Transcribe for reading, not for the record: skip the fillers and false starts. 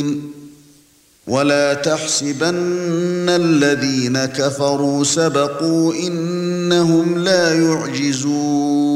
ولا تحسبن الذين كفروا سبقوا إنهم لا يعجزون